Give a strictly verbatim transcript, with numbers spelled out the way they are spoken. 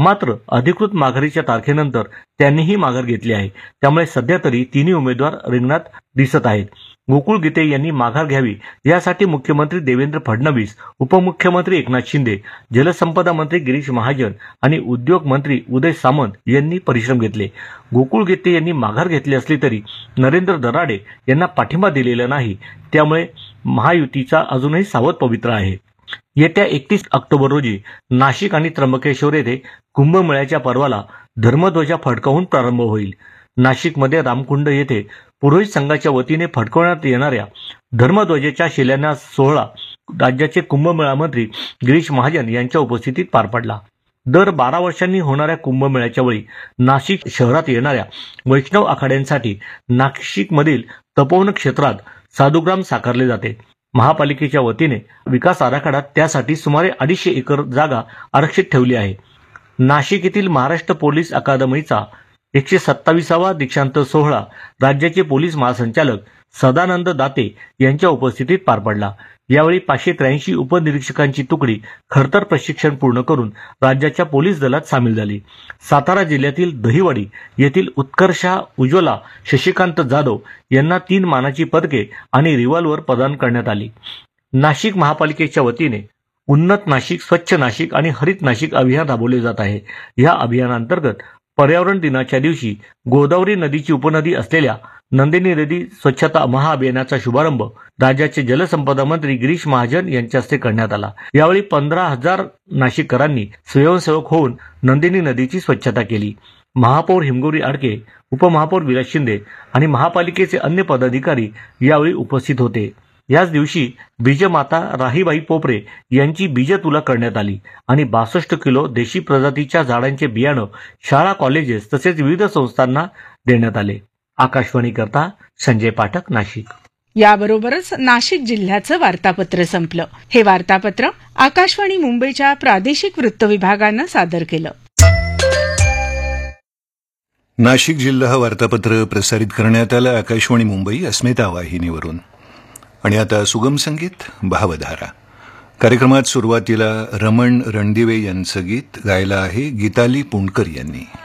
मात्र अधिकृत माघारीच्या तारखेनंतर त्यांनीही माघार घेतली आहे. त्यामुळे सध्या तरी तिन्ही उमेदवार रिंगणात दिसत आहेत. गोकुळ गीते यांनी माघार घ्यावी यासाठी मुख्यमंत्री देवेंद्र फडणवीस, उपमुख्यमंत्री एकनाथ शिंदे, जलसंपदा मंत्री गिरीश महाजन आणि उद्योग मंत्री उदय सामंत यांनी परिश्रम घेतले. गोकुळ गीते यांनी माघार घेतली असली तरी नरेंद्र दराडे यांना पाठिंबा दिलेला नाही. त्यामुळे महायुतीचा अजूनही सावध पवित्रा आहे. येत्या एकतीस ऑक्टोबर रोजी नाशिक आणि त्र्यंबकेश्वर येथे कुंभमेळ्याच्या पर्वाला धर्मध्वजा फडकावून प्रारंभ होईल. नाशिकमध्ये रामकुंड येथे पुरोहित संघाच्या वतीने फडकवण्यात येणाऱ्या धर्मध्वजेच्या शिलान्यास सोहळा राज्याचे कुंभमेळा मंत्री गिरीश महाजन यांच्या उपस्थितीत पार पडला. दर बारा वर्षांनी होणाऱ्या कुंभमेळ्याच्या वेळी नाशिक शहरात येणाऱ्या वैष्णव आखाड्यांसाठी नाशिकमधील तपोवन क्षेत्रात साधुग्राम साकारले जाते. महापालिकेच्या वतीने विकास आराखड्यात त्यासाठी सुमारे अडीचशे एकर जागा आरक्षित ठेवली आहे. नाशिक येथील महाराष्ट्र पोलीस अकादमीचा एकशे सत्तावीसावा दीक्षांत सोहळा राज्याचे पोलीस महासंचालक सदानंद दाते यांच्या उपस्थितीत पार पडला. यावेळी पाचशे त्र्याऐंशी उपनिरीक्षकांची तुकडी खडतर प्रशिक्षण पूर्ण करून राज्याच्या पोलीस दलात सामील झाली. सातारा जिल्ह्यातील दहिवडी येथील उत्कर्षा उज्ज्वला शशिकांत जाधव यांना तीन मानाची पदके आणि रिव्हॉल्वर प्रदान करण्यात आली. नाशिक महापालिकेच्या वतीने उन्नत नाशिक, स्वच्छ नाशिक आणि हरित नाशिक अभियान राबवले जात आहे. या अभियानांतर्गत पर्यावरण दिनाच्या दिवशी गोदावरी नदीची उपनदी असलेल्या नंदिनी नदी स्वच्छता महाअभियानाचा शुभारंभ राज्याचे जलसंपदा मंत्री गिरीश महाजन यांच्या हस्ते करण्यात आला. यावेळी पंधरा हजार नाशिककरांनी स्वयंसेवक होऊन नंदिनी नदीची स्वच्छता केली. महापौर हिमगौरी आडके, उपमहापौर विलास शिंदे आणि महापालिकेचे अन्य पदाधिकारी यावेळी उपस्थित होते. याच दिवशी बीजमाता राहीबाई पोपरे यांची बीजतुला करण्यात आली आणि बासष्ट किलो देशी प्रजातीच्या झाडांचे बियाणं शाळा, कॉलेजेस तसेच विविध संस्थांना देण्यात आले. आकाशवाणी करता संजय पाठक, नाशिक. याबरोबरच नाशिक जिल्ह्याचं वार्तापत्र संपलं. हे वार्तापत्र आकाशवाणी मुंबईच्या प्रादेशिक वृत्त विभागानं सादर केलं. नाशिक जिल्हा वार्तापत्र प्रसारित करण्यात आलं आकाशवाणी मुंबई अस्मिता वाहिनीवरून. आणि आता सुगम संगीत भावधारा कार्यक्रमात सुरुवातीला रमण रणदिवे यांचं गीत गायलं आहे गीताली पुंडकर यांनी.